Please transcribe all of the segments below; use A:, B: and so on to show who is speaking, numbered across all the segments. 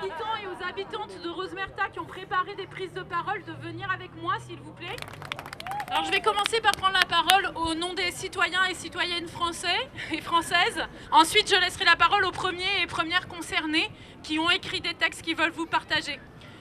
A: habitants et aux habitantes de Rosemerta qui ont préparé des prises de parole de venir avec moi, s'il vous plaît. Alors je vais commencer par prendre la parole au nom des citoyens et citoyennes français et françaises. Ensuite, je laisserai la parole aux premiers et premières concernés qui ont écrit des textes qu'ils veulent vous partager.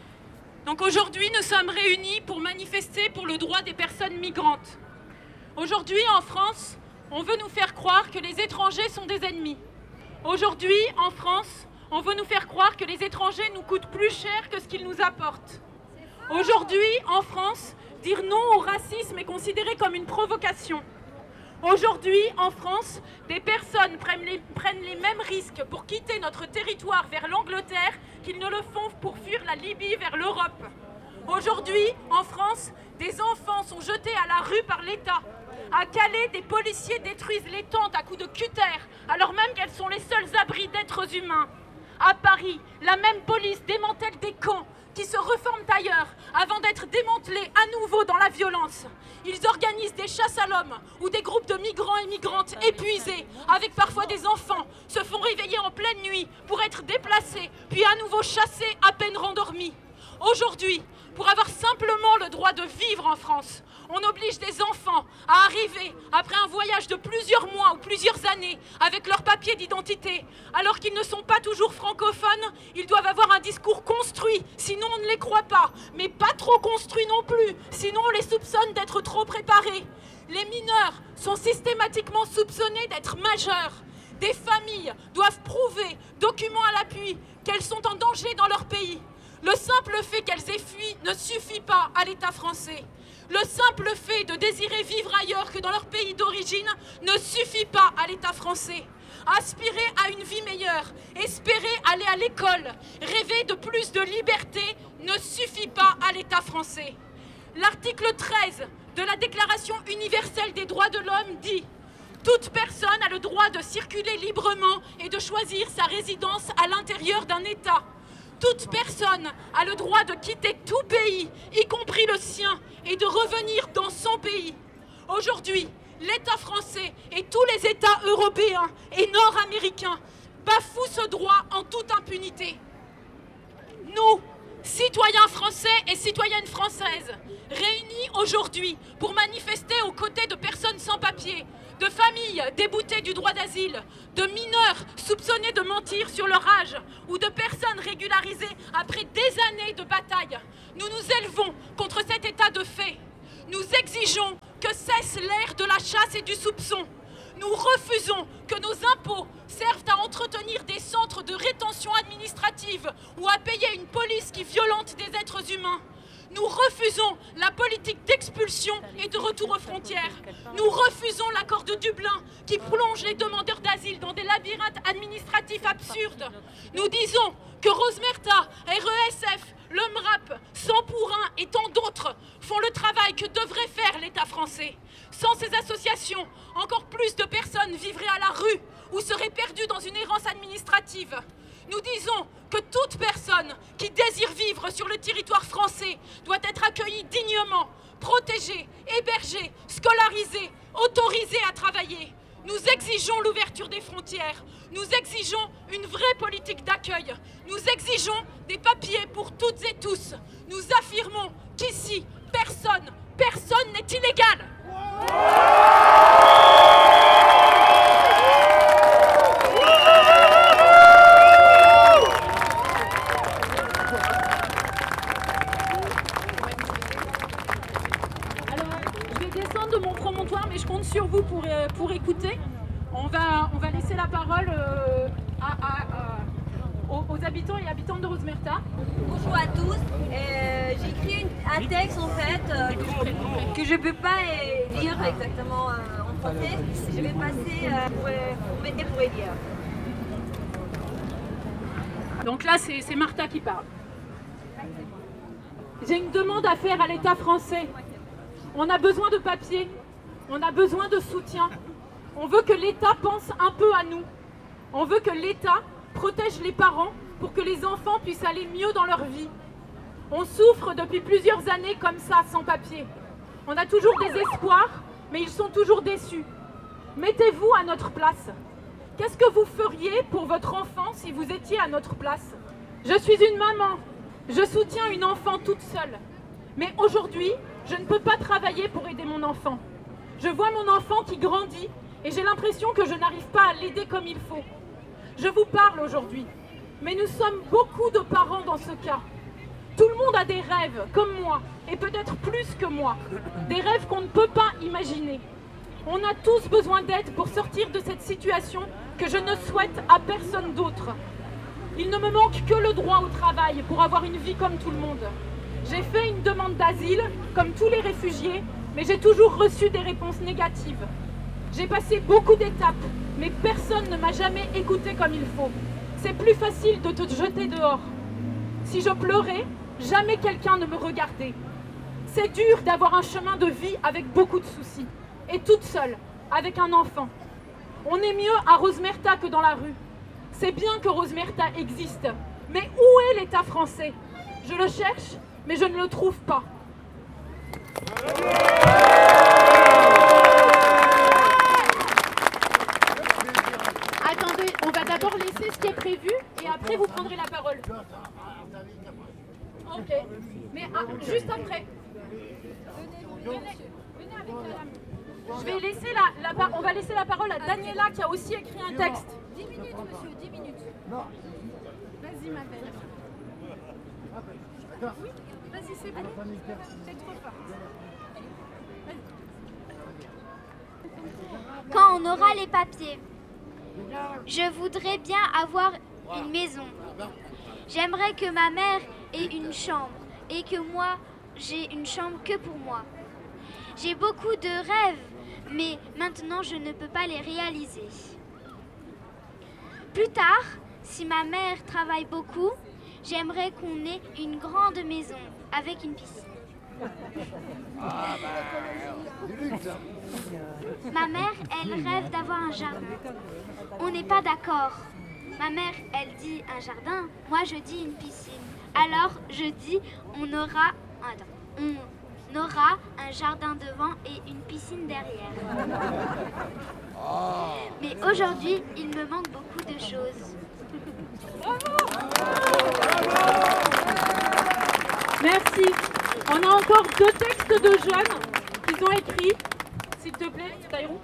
A: Donc aujourd'hui, nous sommes réunis pour manifester pour le droit des personnes migrantes. Aujourd'hui, en France, on veut nous faire croire que les étrangers sont des ennemis. Aujourd'hui, en France, on veut nous faire croire que les étrangers nous coûtent plus cher que ce qu'ils nous apportent. Aujourd'hui, en France, dire non au racisme est considéré comme une provocation. Aujourd'hui, en France, des personnes prennent les mêmes risques pour quitter notre territoire vers l'Angleterre qu'ils ne le font pour fuir la Libye vers l'Europe. Aujourd'hui, en France, des enfants sont jetés à la rue par l'État. À Calais, des policiers détruisent les tentes à coups de cutter, alors même qu'elles sont les seuls abris d'êtres humains. À Paris, la même police démantèle des camps qui se reforment ailleurs avant d'être démantelés à nouveau dans la violence. Ils organisent des chasses à l'homme où des groupes de migrants et migrantes épuisés, avec parfois des enfants, se font réveiller en pleine nuit pour être déplacés, puis à nouveau chassés à peine rendormis. Aujourd'hui, pour avoir simplement le droit de vivre en France, on oblige des enfants à arriver après un voyage de plusieurs mois ou plusieurs années avec leurs papiers d'identité. Alors qu'ils ne sont pas toujours francophones, ils doivent avoir un discours construit, sinon on ne les croit pas. Mais pas trop construit non plus, sinon on les soupçonne d'être trop préparés. Les mineurs sont systématiquement soupçonnés d'être majeurs. Des familles doivent prouver, documents à l'appui, qu'elles sont en danger dans leur pays. Le simple fait qu'elles aient fui ne suffit pas à l'État français. Le simple fait de désirer vivre ailleurs que dans leur pays d'origine ne suffit pas à l'État français. Aspirer à une vie meilleure, espérer aller à l'école, rêver de plus de liberté ne suffit pas à l'État français. L'article 13 de la Déclaration universelle des droits de l'homme dit « Toute personne a le droit de circuler librement et de choisir sa résidence à l'intérieur d'un État. » Toute personne a le droit de quitter tout pays, y compris le sien, et de revenir dans son pays. Aujourd'hui, l'État français et tous les États européens et nord-américains bafouent ce droit en toute impunité. Nous, citoyens français et citoyennes françaises, réunis aujourd'hui pour manifester aux côtés de personnes sans papier, de familles déboutées du droit d'asile, de mineurs soupçonnés de mentir sur leur âge ou de personnes régularisées après des années de bataille. Nous nous élevons contre cet état de fait. Nous exigeons que cesse l'ère de la chasse et du soupçon. Nous refusons que nos impôts servent à entretenir des centres de rétention administrative ou à payer une police qui violente des êtres humains. Nous refusons la politique d'expulsion et de retour aux frontières. Nous refusons l'accord de Dublin qui plonge les demandeurs d'asile dans des labyrinthes administratifs absurdes. Nous disons que Rosemerta, RESF, le MRAP, Sans pour un et tant d'autres font le travail que devrait faire l'État français. Sans ces associations, encore plus de personnes vivraient à la rue ou seraient perdues dans une errance administrative. Nous disons que toute personne qui désire vivre sur le territoire français doit être accueillie dignement, protégée, hébergée, scolarisée, autorisée à travailler. Nous exigeons l'ouverture des frontières. Nous exigeons une vraie politique d'accueil. Nous exigeons des papiers pour toutes et tous. Nous affirmons qu'ici, personne n'est illégal. Mais je compte sur vous pour écouter. On va laisser la parole aux habitants et habitantes de Rosemerta.
B: Bonjour à tous. J'ai écrit un texte en fait que je ne peux pas lire exactement en français. Je vais passer pour m'aider pour lire.
A: Donc là, c'est Martha qui parle. J'ai une demande à faire à l'État français. On a besoin de papiers. On a besoin de soutien. On veut que l'État pense un peu à nous. On veut que l'État protège les parents pour que les enfants puissent aller mieux dans leur vie. On souffre depuis plusieurs années comme ça, sans papier. On a toujours des espoirs, mais ils sont toujours déçus. Mettez-vous à notre place. Qu'est-ce que vous feriez pour votre enfant si vous étiez à notre place? Je suis une maman. Je soutiens une enfant toute seule. Mais aujourd'hui, je ne peux pas travailler pour aider mon enfant. Je vois mon enfant qui grandit et j'ai l'impression que je n'arrive pas à l'aider comme il faut. Je vous parle aujourd'hui, mais nous sommes beaucoup de parents dans ce cas. Tout le monde a des rêves, comme moi, et peut-être plus que moi. Des rêves qu'on ne peut pas imaginer. On a tous besoin d'aide pour sortir de cette situation que je ne souhaite à personne d'autre. Il ne me manque que le droit au travail pour avoir une vie comme tout le monde. J'ai fait une demande d'asile, comme tous les réfugiés, mais j'ai toujours reçu des réponses négatives. J'ai passé beaucoup d'étapes, mais personne ne m'a jamais écouté comme il faut. C'est plus facile de te jeter dehors. Si je pleurais, jamais quelqu'un ne me regardait. C'est dur d'avoir un chemin de vie avec beaucoup de soucis, et toute seule, avec un enfant. On est mieux à Rosemerta que dans la rue. C'est bien que Rosemerta existe, mais où est l'État français? Je le cherche, mais je ne le trouve pas. Attendez, on va d'abord laisser ce qui est prévu et après vous prendrez la parole. Ok, mais juste après. Venez avec la dame. Je vais laisser on va laisser la parole à Daniela qui a aussi écrit un texte. 10 minutes, monsieur, 10 minutes. Vas-y, ma belle. Oui, vas-y, c'est bon. C'est trop fort.
C: Quand on aura les papiers, je voudrais bien avoir une maison. J'aimerais que ma mère ait une chambre et que moi, j'ai une chambre que pour moi. J'ai beaucoup de rêves, mais maintenant je ne peux pas les réaliser. Plus tard, si ma mère travaille beaucoup, j'aimerais qu'on ait une grande maison avec une piscine. Ma mère, elle rêve d'avoir un jardin. On n'est pas d'accord. Ma mère, elle dit un jardin, moi je dis une piscine. Alors je dis on aura un jardin devant et une piscine derrière. Mais aujourd'hui, il me manque beaucoup de choses.
A: Merci. On a encore 2 textes de jeunes qu'ils ont écrits. S'il te plaît, Taïrou.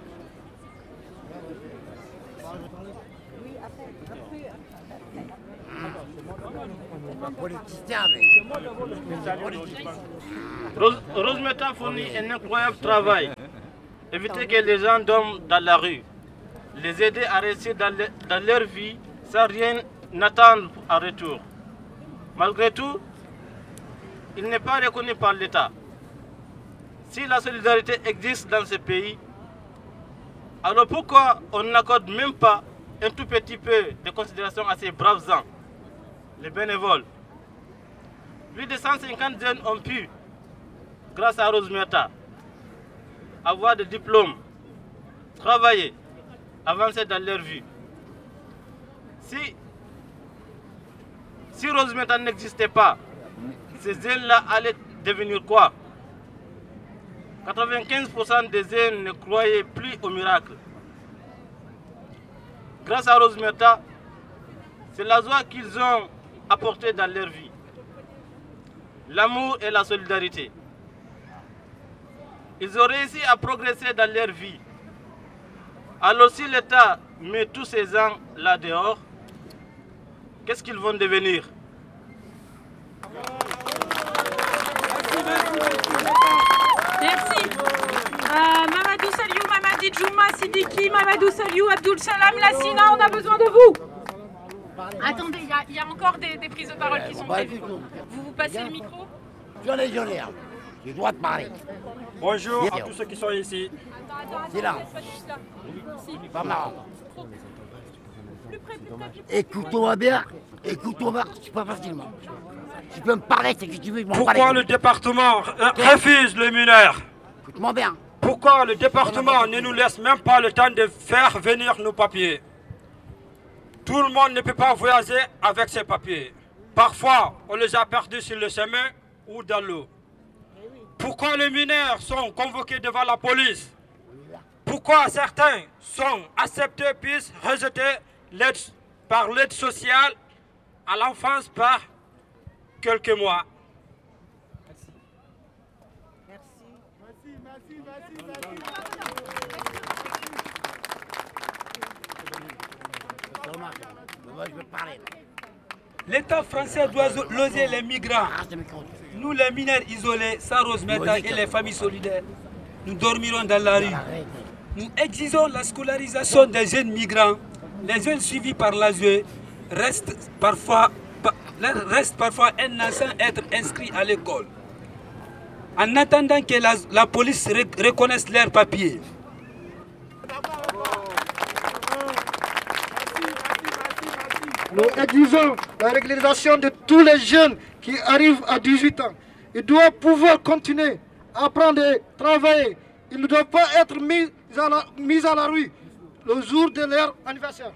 D: Rosemerta fournit un incroyable travail. Éviter que les gens dorment dans la rue. Les aider à rester dans leur vie sans rien attendre en retour. Malgré tout, il n'est pas reconnu par l'État. Si la solidarité existe dans ce pays, alors pourquoi on n'accorde même pas un tout petit peu de considération à ces braves gens, les bénévoles? Plus de 150 jeunes ont pu, grâce à Rosemerta, avoir des diplômes, travailler, avancer dans leur vie. Si Rosemerta n'existait pas, ces jeunes-là allaient devenir quoi? 95% des jeunes ne croyaient plus au miracle. Grâce à Rosemerta, c'est la joie qu'ils ont apportée dans leur vie. L'amour et la solidarité. Ils ont réussi à progresser dans leur vie. Alors si l'État met tous ces gens là dehors, qu'est-ce qu'ils vont devenir?
A: Merci. Mamadou Saliou, Mamadi Djouma, Sidiki, Mamadou Saliou, Abdoul Salam, Lassina, on a besoin de vous. Attendez, il y a encore des prises de parole qui sont prévues. Vous passez le micro?
E: Sur les légionnaires, j'ai le droit de parler.
F: Bonjour à tous ceux qui sont ici.
E: C'est là. Pas marrant. Écoute-moi bien, écoute-moi pas facilement. Tu peux me parler, c'est que tu veux.
F: Pourquoi le département refuse les mineurs?
E: Écoute-moi bien.
F: Pourquoi le département ne nous laisse même pas le temps de faire venir nos papiers? Tout le monde ne peut pas voyager avec ses papiers. Parfois, on les a perdus sur le chemin ou dans l'eau. Pourquoi les mineurs sont convoqués devant la police? Pourquoi certains sont acceptés puis rejetés par l'aide sociale à l'enfance par quelques mois.
G: L'État français doit loger les migrants. Nous, les mineurs isolés, sans Rosemeta et les familles solidaires, nous dormirons dans la rue. Nous exigeons la scolarisation des jeunes migrants. Les jeunes suivis par l'ASE restent parfois un an sans être inscrits à l'école. En attendant que la police reconnaisse leurs papiers.
H: Nous exigeons la régularisation de tous les jeunes qui arrivent à 18 ans. Ils doivent pouvoir continuer à apprendre et travailler. Ils ne doivent pas être mis à la rue le jour de leur anniversaire.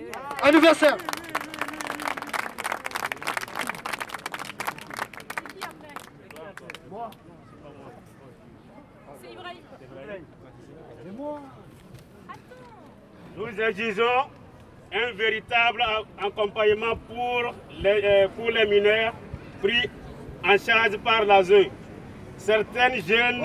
I: Nous exigeons un véritable accompagnement pour les mineurs pris en charge par l'ASE. Certains jeunes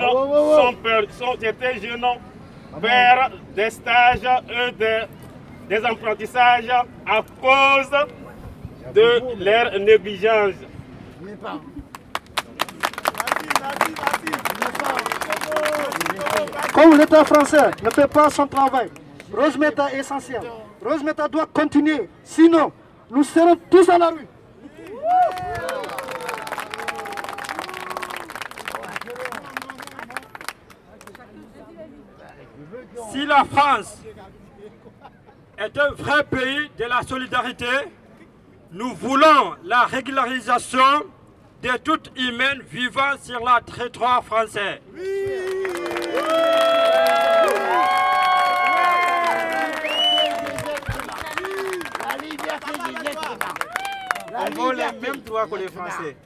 I: perdent des stages et des apprentissages à cause de leur négligence.
H: Comme l'État français ne fait pas son travail, Rosemeta est essentiel. Rosemeta doit continuer, sinon nous serons tous à la rue.
F: Si la France est un vrai pays de la solidarité, nous voulons la régularisation de tout humain vivant sur le territoire français.
D: On a les mêmes droits que les Français.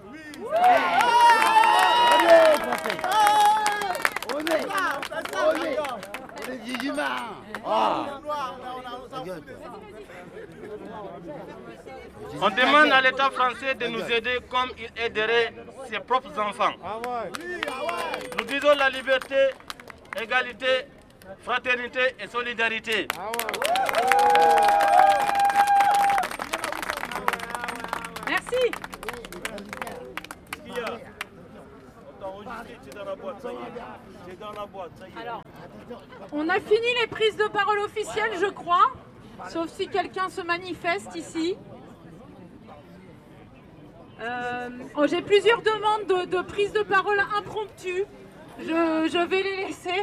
D: On demande à l'État français de nous aider comme il aiderait ses propres enfants. Nous disons la liberté, égalité, fraternité et solidarité.
A: Merci. Alors, on a fini les prises de parole officielles, je crois, sauf si quelqu'un se manifeste ici. J'ai plusieurs demandes de prise de parole impromptues. Je vais les laisser.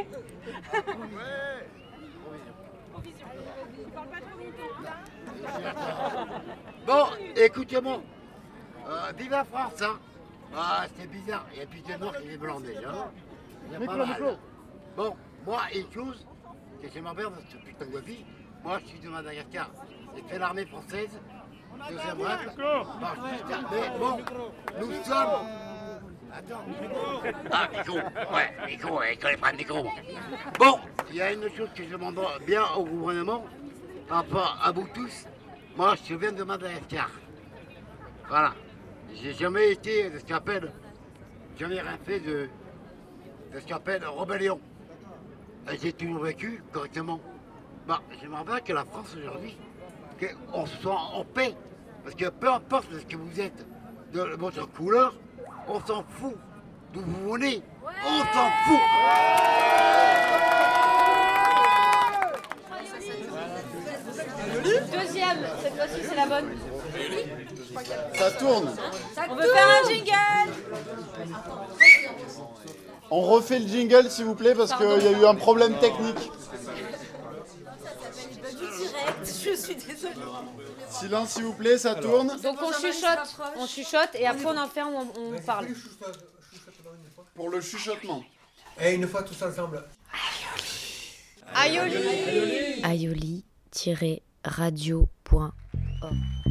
E: Bon, écoutez-moi. Vive la France, hein. Ah, c'est bizarre. Il y a plus de noirs que des blancs déjà. Il y a pas mal. Bon, moi, une chose, que je m'emmerde dans ce putain de vie. Moi, je suis de Madagascar. J'ai fait l'armée française. Deuxième règle. Mais bon, nous sommes... Attends. Ah, Nico. Ouais, Nico, il connaît pas Nico. Bon, il y a une chose que je demande bien au gouvernement, par rapport à vous tous. Moi, je viens de Madagascar. Voilà. J'ai jamais été de ce qu'on appelle, jamais rien fait de ce qu'on appelle rébellion. J'ai toujours vécu correctement. Bah, j'aimerais bien que la France aujourd'hui, qu'on soit en paix. Parce que peu importe de ce que vous êtes, de votre couleur, on s'en fout. D'où vous venez, on s'en fout.
B: Deuxième, cette fois-ci c'est la bonne.
J: Ça tourne.
B: On veut faire un jingle.
J: On refait le jingle s'il vous plaît parce qu'il y a eu un problème technique.
B: Je suis désolée.
J: Silence s'il vous plaît, ça tourne.
B: Donc on chuchote et après on en fait on parle.
J: Pour le chuchotement.
K: Et une fois tous ensemble.
B: Aioli.
L: Aioli-radio.org